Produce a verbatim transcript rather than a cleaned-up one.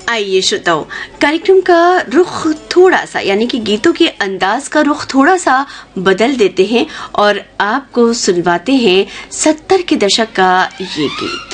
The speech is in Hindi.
आइए श्रोताओं, कार्यक्रम का रुख थोड़ा सा यानी कि गीतों के अंदाज का रुख थोड़ा सा बदल देते हैं और आपको सुनवाते हैं सत्तर के दशक का ये गीत।